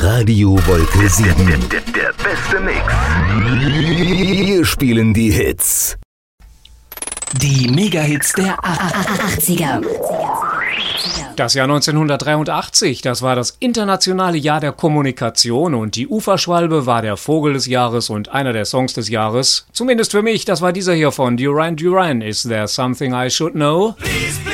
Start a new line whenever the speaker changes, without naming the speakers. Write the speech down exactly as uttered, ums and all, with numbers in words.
Radio Wolke sieben.
Der, der, der beste Mix.
Wir spielen die Hits.
Die Mega-Hits der
achtziger.
Das Jahr neunzehnhundertdreiundachtzig, das war das internationale Jahr der Kommunikation und die Uferschwalbe war der Vogel des Jahres und einer der Songs des Jahres. Zumindest für mich, das war dieser hier von Duran Duran. Is there something I should know?